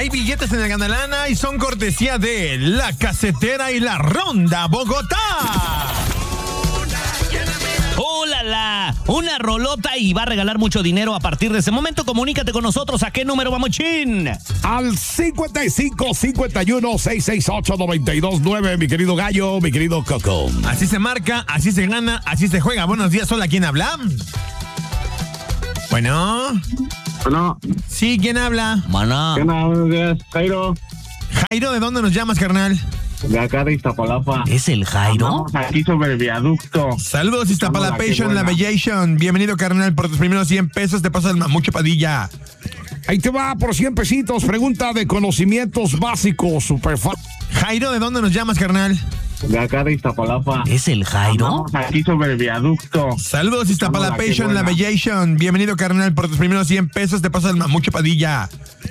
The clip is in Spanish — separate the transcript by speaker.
Speaker 1: Hay billetes en el Ganalana y son cortesía de La Casetera y La Ronda Bogotá.
Speaker 2: ¡Hola! Una rolota y va a regalar mucho dinero a partir de ese momento. Comunícate con nosotros. ¿A qué número vamos, Chin?
Speaker 3: Al 55-51-668-929, mi querido Gallo, mi querido Coco.
Speaker 1: Así se marca, así se gana, así se juega. Buenos días, hola, ¿quién habla? Bueno. Sí, ¿quién habla?
Speaker 2: Maná.
Speaker 4: Buenos días, Jairo.
Speaker 1: Jairo, ¿de dónde nos llamas, carnal?
Speaker 4: De acá de Iztapalapa.
Speaker 2: ¿Es el Jairo?
Speaker 4: Estamos aquí sobre el viaducto.
Speaker 1: Saludos, Iztapalapation, la Bellation. Bienvenido, carnal, por tus primeros 100 pesos. Te pasas mucho Padilla.
Speaker 3: Ahí te va por 100 pesitos. Pregunta de conocimientos básicos, super fácil.
Speaker 1: Jairo, ¿de dónde nos llamas, carnal?
Speaker 4: De acá de Iztapalapa.
Speaker 2: ¿Es el Jairo?
Speaker 4: Estamos aquí sobre el viaducto.
Speaker 1: Saludos, Iztapalapation, la Bellation. Bienvenido, carnal, por tus primeros 100 pesos. Te pasas mucho Padilla.